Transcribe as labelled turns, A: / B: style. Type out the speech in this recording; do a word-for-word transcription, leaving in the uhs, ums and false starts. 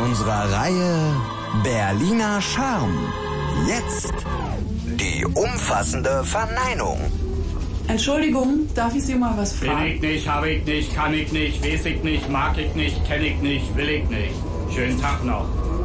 A: unserer Reihe Berliner Charme. Jetzt die umfassende Verneinung.
B: Entschuldigung, darf ich Sie mal was fragen?
C: Will ich nicht, habe ich nicht, kann ich nicht, weiß ich nicht, mag ich nicht, kenne ich nicht, will ich nicht. Schönen Tag noch.